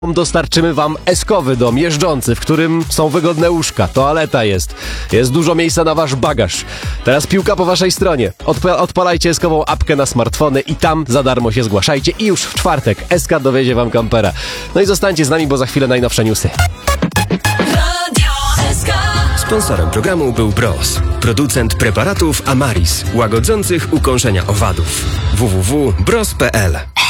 Dostarczymy wam eskowy dom jeżdżący, w którym są wygodne łóżka, toaleta jest dużo miejsca na wasz bagaż. Teraz piłka po waszej stronie. Odpalajcie eskową apkę na smartfony i tam za darmo się zgłaszajcie i już w czwartek SK dowiezie wam kampera. No i zostańcie z nami, bo za chwilę najnowsze newsy. Sponsorem programu był Bros, producent preparatów Amaris, łagodzących ukąszenia owadów. www.bros.pl